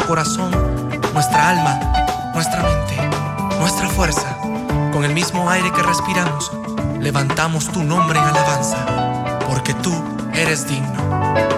nuestro corazón, nuestra alma, nuestra mente, nuestra fuerza, con el mismo aire que respiramos, levantamos tu nombre en alabanza, porque tú eres digno.